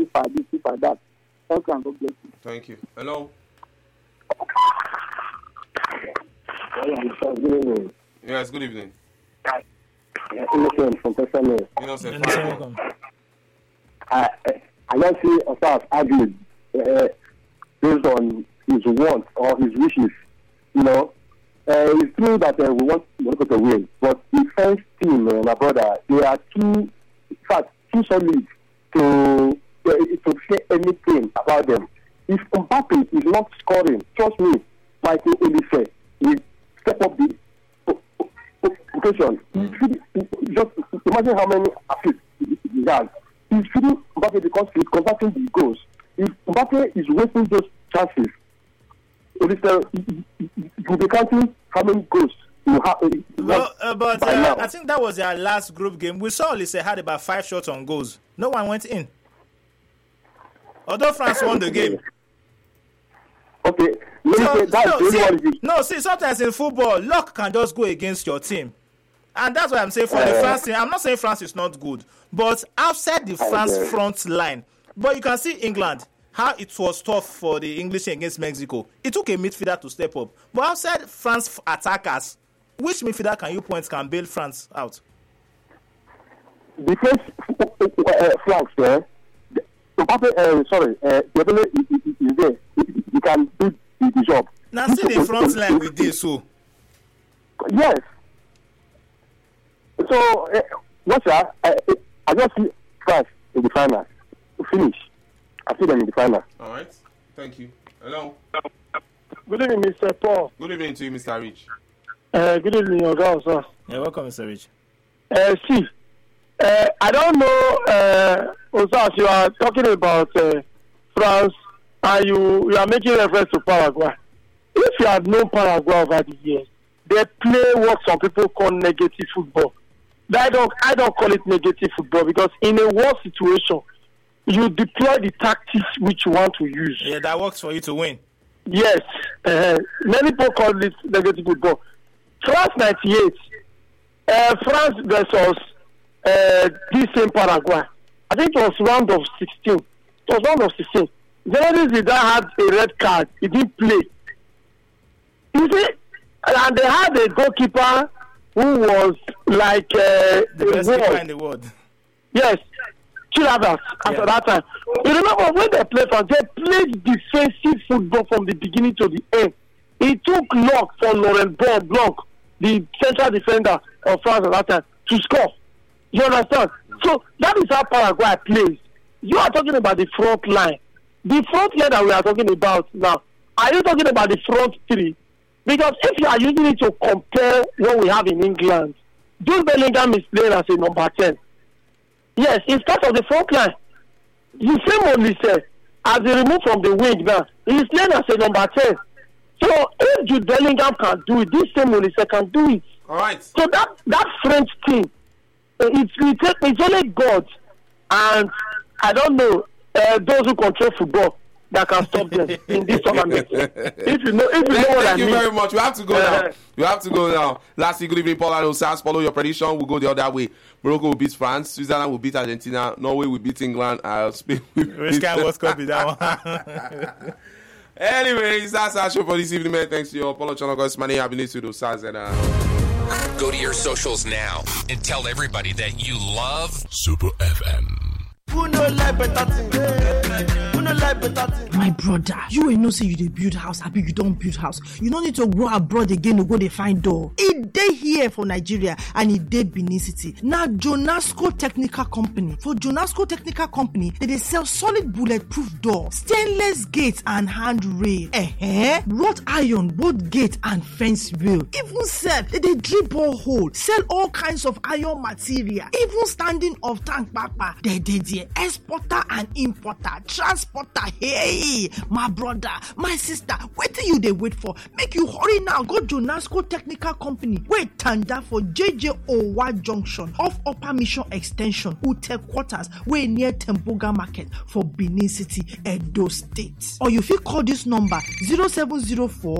FIFA this, FIFA that. Thank you and God bless you. Thank you. Hello. Good evening. Yes, good evening. Innocent from Pessamere. Innocent. Welcome. I don't see Osas argued based on his wants or his wishes. You know, it's true that we want Morocco to win, but the first team, my brother, they are too solid to say anything about them. If Mbappe is not scoring, trust me, Michael Olise will step up the occasion. Just imagine how many assists he has. He's feeding Mbappe because he's converting the goals. If Mbappe is wasting those chances, you'll be counting how many goals you have. But I think that was their last group game. We saw Olise had about 5 shots on goals. No one went in. Although France won the game. Okay. See, sometimes in football, luck can just go against your team. And that's why I'm saying for the France team, I'm not saying France is not good, but outside the France front line. But you can see England, how it was tough for the English against Mexico. It took a midfielder to step up. But outside France attackers, which midfielder can bail France out? The first France, Dembele is there. He can do the job. Now see the front line with this, so. Yes. So, I just see France in the final. Finish. I see them in the final. All right. Thank you. Hello. Good evening, Mr. Paul. Good evening to you, Mr. Rich. Good evening, your girl, sir. Yeah, welcome, Mr. Rich. I don't know, Osas, you are talking about France and you are making reference to Paraguay. If you have known Paraguay over the years, they play what some people call negative football. I don't call it negative football because in a war situation, you deploy the tactics which you want to use. Yeah, that works for you to win. Yes. Many people call it negative football. France 98, France versus this same Paraguay. I think it was round of 16. It was round of 16. Zinedine Zidane had a red card. He didn't play. You see, and they had a goalkeeper who was like the best keeper in the world. Yes, Chilavas after that time. You remember when they played defensive football from the beginning to the end. It took luck for Laurent Blanc, the central defender of France at that time, to score. You understand? So that is how Paraguay plays. You are talking about the front line. The front line that we are talking about now, are you talking about the front three? Because if you are using it to compare what we have in England, Jude Bellingham is playing as a number 10. Yes, he's part of the front line. The same Olise, as he removed from the wing now, he's playing as a number 10. So if Jude Bellingham can do it, this same Olise can do it. All right. So that French team, it's only God and I don't know those who control football that can stop them in this tournament. If you know what I mean. Thank you very much. We have to go now. Lastly, good evening, Paul and Osas. Follow your prediction. We'll go the other way. Morocco will beat France. Switzerland will beat Argentina. Norway will beat England. Spain will beat... Which kind of World Cup is that one? Anyways, that's our show for this evening, man. Thanks to your Paulo Chonogos. My name is to Osas and Go to your socials now and tell everybody that you love Super FM. My brother, you ain't no say you dey build house, happy you don't build house. You don't need to go abroad again to go dey find door. It dey here for Nigeria and it dey Benin City. Now Jonasco Technical Company. For Jonasco Technical Company, they sell solid bulletproof door, stainless gates and handrail. Wrought iron, both gate and fence rail. Even self, they drill borehole, sell all kinds of iron material. Even standing of tank papa, they exporter and importer, transporter. Hey, my brother, my sister, what do you wait for? Make you hurry now. Go to Jonasco Technical Company. Wait, tanda for JJ Owa Junction off Upper Mission Extension, Ute Quarters, way near Temboga Market for Benin City, Edo State. Or you fit call this number 0704